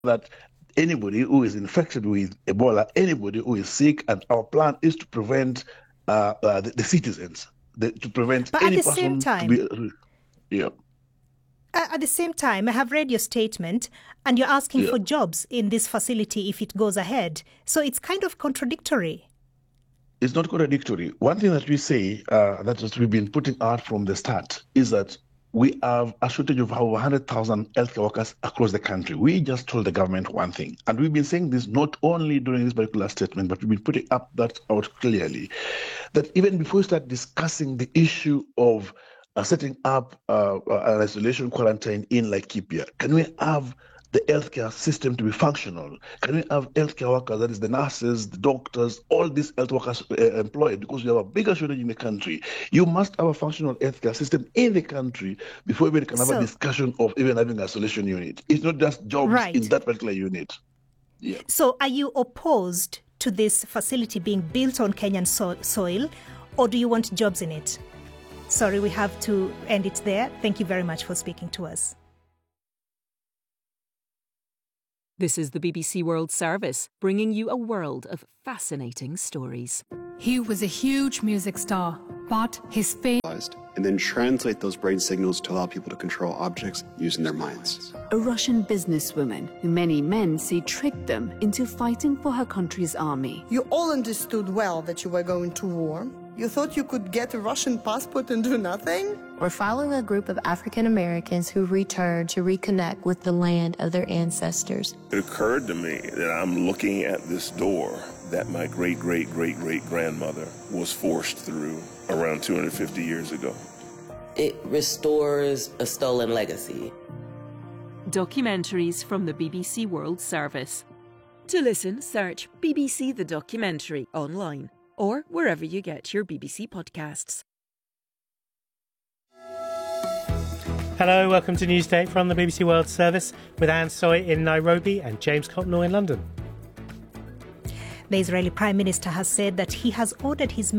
that anybody who is infected with Ebola, anybody who is sick, and our plan is to prevent the citizens, to prevent But any at the same person time, to be. Yeah. At the same time, I have read your statement and you're asking for jobs in this facility if it goes ahead. So it's kind of contradictory. It's not contradictory. One thing that we say that we've been putting out from the start is that we have a shortage of over 100,000 healthcare workers across the country. We just told the government one thing, and we've been saying this not only during this particular statement, but we've been putting that out clearly, that even before we start discussing the issue of setting up an isolation quarantine in Laikipia, can we have the healthcare system to be functional? Can we have healthcare workers, that is the nurses, the doctors, all these health workers employed? Because we have a bigger shortage in the country. You must have a functional healthcare system in the country before we can have a discussion of even having an isolation unit. It's not just jobs in that particular unit. Yeah. So are you opposed to this facility being built on Kenyan soil, or do you want jobs in it? Sorry, we have to end it there. Thank you very much for speaking to us. This is the BBC World Service, bringing you a world of fascinating stories. He was a huge music star, but his fame... And then translate those brain signals to allow people to control objects using their minds. A Russian businesswoman who many men say tricked them into fighting for her country's army. You all understood well that you were going to war. You thought you could get a Russian passport and do nothing? We're following a group of African Americans who return to reconnect with the land of their ancestors. It occurred to me that I'm looking at this door that my great-great-great-great-grandmother was forced through around 250 years ago. It restores a stolen legacy. Documentaries from the BBC World Service. To listen, search BBC The Documentary online or wherever you get your BBC podcasts. Hello, welcome to Newsday from the BBC World Service with Anne Soy in Nairobi and James Cotnell in London. The Israeli Prime Minister has said that he has ordered his